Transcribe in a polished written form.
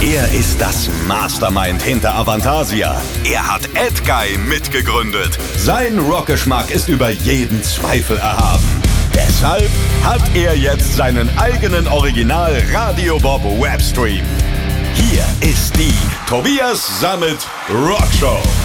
Er ist das Mastermind hinter Avantasia. Er hat AdGuy mitgegründet. Sein Rockgeschmack ist über jeden Zweifel erhaben. Deshalb hat er jetzt seinen eigenen Original Radio Bob Webstream. Hier ist die Tobias Sammet Rockshow.